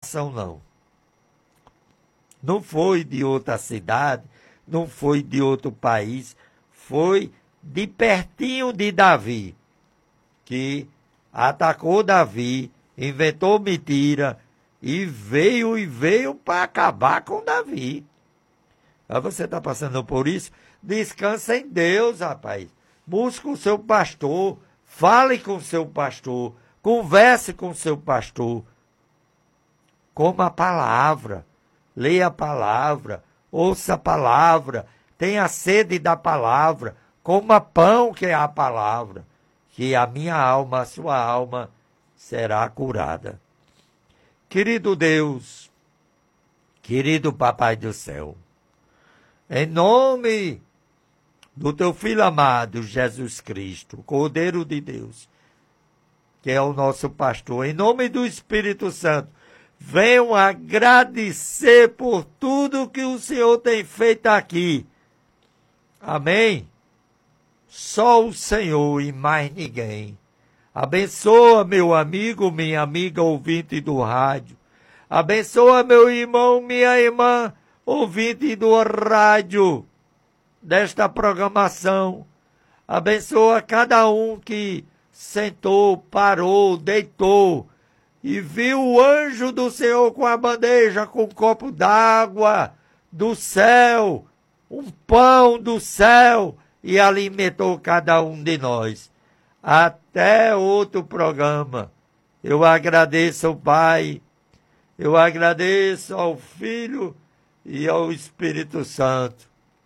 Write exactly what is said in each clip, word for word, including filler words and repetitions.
nação, não. Não foi de outra cidade, não foi de outro país, foi de pertinho de Davi, que atacou Davi, inventou mentira e veio e veio para acabar com Davi. Aí você está passando por isso? Descansa em Deus, rapaz. Busque o seu pastor, fale com o seu pastor, converse com o seu pastor. Coma a palavra, leia a palavra, ouça a palavra, tenha sede da palavra, coma pão que é a palavra, que a minha alma, a sua alma, será curada. Querido Deus, querido Papai do céu, em nome do teu Filho amado, Jesus Cristo, Cordeiro de Deus, que é o nosso pastor, em nome do Espírito Santo, venham agradecer por tudo que o Senhor tem feito aqui. Amém? Só o Senhor e mais ninguém. Abençoa meu amigo, minha amiga ouvinte do rádio. Abençoa meu irmão, minha irmã ouvinte do rádio, desta programação. Abençoa cada um que sentou, parou, deitou e viu o anjo do Senhor com a bandeja, com um copo d'água do céu, um pão do céu, e alimentou cada um de nós. Até outro programa. Eu agradeço ao Pai, eu agradeço ao Filho e ao Espírito Santo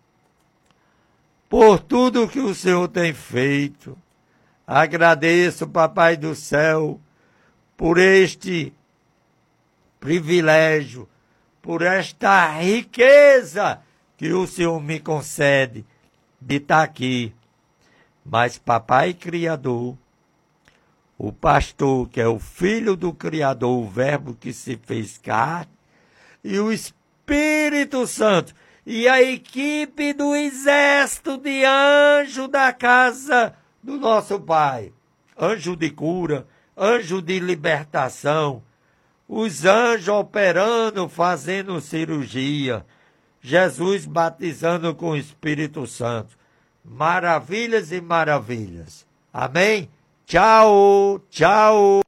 por tudo que o Senhor tem feito. Agradeço, Papai do céu, por este privilégio, por esta riqueza que o Senhor me concede de estar aqui. Mas Papai Criador, o pastor que é o Filho do Criador, o Verbo que se fez carne, e o Espírito Santo, e a equipe do exército de anjo da casa do nosso Pai, anjo de cura, anjo de libertação, os anjos operando, fazendo cirurgia, Jesus batizando com o Espírito Santo. Maravilhas e maravilhas. Amém? Tchau, tchau.